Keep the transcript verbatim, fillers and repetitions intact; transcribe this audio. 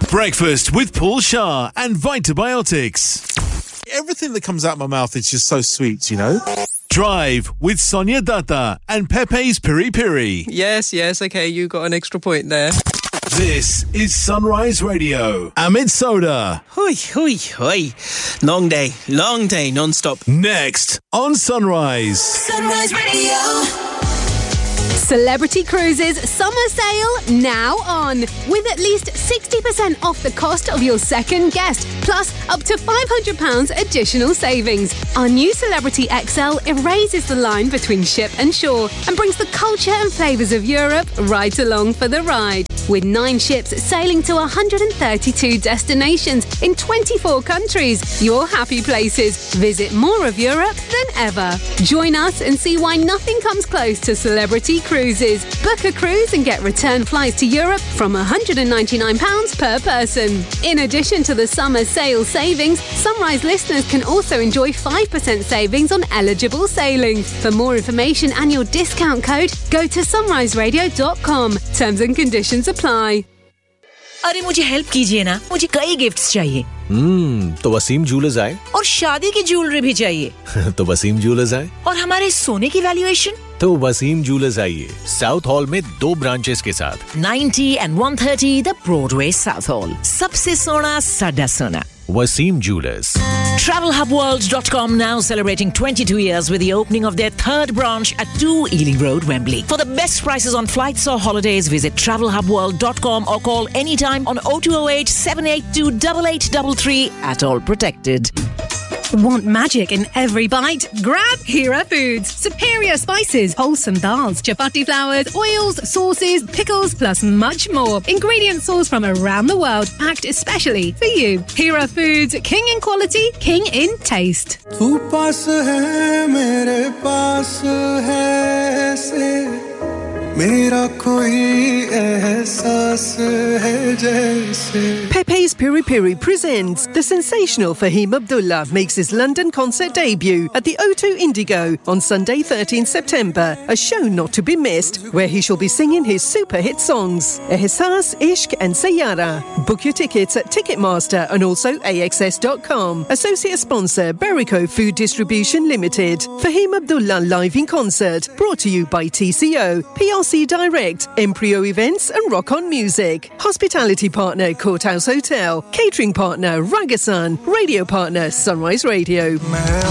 Breakfast with Paul Shah and Vitabiotics. Everything that comes out of my mouth is just so sweet, you know? Drive with Sonia Datta and Pepe's Piri Piri. Yes, yes, okay, you got an extra point there. This is Sunrise Radio. Amit Soda. Hoi, hoi, hoi. Long day, long day, non-stop. Next on Sunrise. Sunrise Radio. Celebrity Cruises summer sale now on. With at least sixty percent off the cost of your second guest, plus up to five hundred pounds additional savings. Our new Celebrity X L erases the line between ship and shore and brings the culture and flavours of Europe right along for the ride. With nine ships sailing to one hundred thirty-two destinations in twenty-four countries. Your happy places. Visit more of Europe than ever. Join us and see why nothing comes close to Celebrity Cruises. Book a cruise and get return flights to Europe from one hundred ninety-nine pounds per person. In addition to the summer sale savings, Sunrise listeners can also enjoy five percent savings on eligible sailings. For more information and your discount code, go to sunrise radio dot com. Terms and conditions apply. अरे मुझे help कीजिए ना, मुझे कई gifts चाहिए। हम्म, तो Wasim jewellers आए। और शादी की ज्वेलरी भी चाहिए। तो वसीम ज्वेलर्स आए। और हमारे सोने की वैल्यूएशन? तो वसीम ज्वेलर्स आइए, साउथ हॉल में दो ब्रांचेस के साथ। ninety and one thirty the Broadway south hall. सबसे सोना साडा सोना। Wasim Jewelers. travel hub world dot com now celebrating twenty-two years with the opening of their third branch at two Ealing Road, Wembley. For the best prices on flights or holidays, visit travel hub world dot com or call anytime on oh two oh eight, seven eight two, eight eight three three at All Protected. Want magic in every bite? Grab Hira Foods. Superior spices, wholesome dals, chapati flours, oils, sauces, pickles, plus much more. Ingredients sourced from around the world, packed especially for you. Hira Foods, king in quality, king in taste. Tu paas hai, mere paas hai aise, mera koi ehsaas hai jaise. Pepe's Piri Piri presents the sensational Fahim Abdullah makes his London concert debut at the O two Indigo on Sunday thirteenth September, a show not to be missed, where he shall be singing his super hit songs Ehsaas, Ishq and Sayyara. Book your tickets at Ticketmaster and also A X S dot com. Associate sponsor Berico Food Distribution Limited. Fahim Abdullah live in concert, brought to you by T C O, P R C Direct, Empryo Events and Rock On Music. Hospitality partner Courthouse Hotel. Catering partner Ragasan. Radio partner Sunrise Radio.